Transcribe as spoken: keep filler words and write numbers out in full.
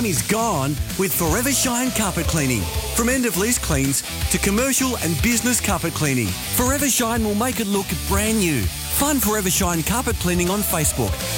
time is gone with Forever Shine Carpet Cleaning. From end-of-lease cleans to commercial and business carpet cleaning, Forever Shine will make it look brand new. Find Forever Shine Carpet Cleaning on Facebook